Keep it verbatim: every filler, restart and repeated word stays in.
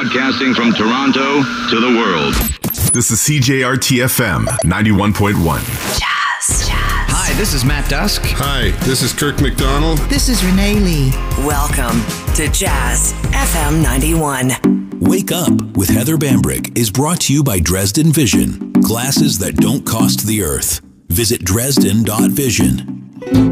broadcasting from Toronto to the world. This is C J R T F M ninety-one point one. Jazz, jazz. Hi, this is Matt Dusk. Hi, this is Kirk McDonald. This is Renee Lee. Welcome to Jazz F M ninety-one. Wake Up with Heather Bambrick is brought to you by Dresden Vision. Glasses that don't cost the earth. Visit Dresden dot vision.